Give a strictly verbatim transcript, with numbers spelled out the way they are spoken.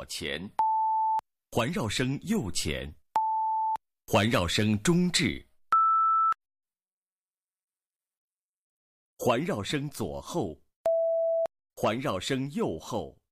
前，环绕声右前，环绕声中置，环绕声左后，环绕声右后。